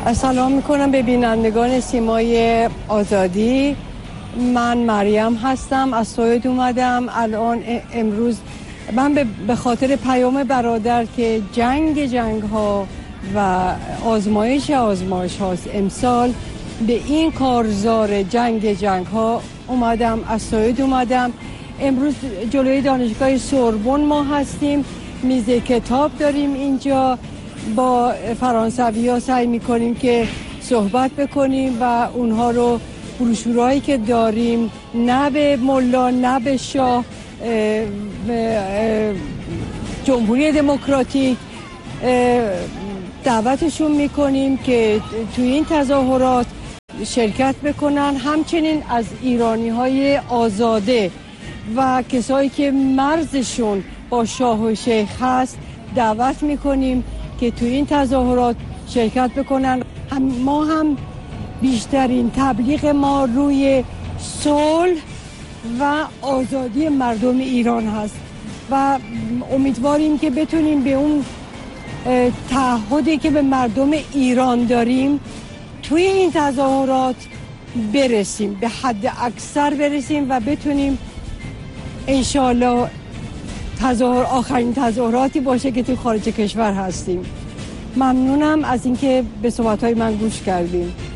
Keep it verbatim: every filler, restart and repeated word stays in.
سلام میکنم به بینندگان سیمای آزادی. من مریم هستم، از سوئد اومدم. الان امروز من به خاطر پیام برادر که جنگ جنگ ها و آزمایش آزمایش هاست امسال، به این کارزار جنگ جنگ ها اومدم، از سوئد اومدم. امروز جلوی دانشگاه سوربن ما هستیم، میز کتاب داریم اینجا. با فرانسوی ها سعی میکنیم که صحبت بکنیم و اونها رو بروشورهایی که داریم، نه به ملا نه به شاه، جمهوری دموکراتیک، دعوتشون میکنیم که توی این تظاهرات شرکت بکنن. همچنین از ایرانی های آزاده و کسایی که مرزشون با شاه و شیخ هست دعوت میکنیم که توی این تظاهرات شرکت بکنن. هم ما هم بیشترین تبلیغ ما روی صلح و آزادی مردم ایران هست و امیدواریم که بتونیم به اون تعهدی که به مردم ایران داریم توی این تظاهرات برسیم، به حد اکثر برسیم و بتونیم انشالله تظاهر آخرین تظاهراتی باشه که توی خارج کشور هستیم. ممنونم از اینکه به صحبت‌های من گوش کردیم.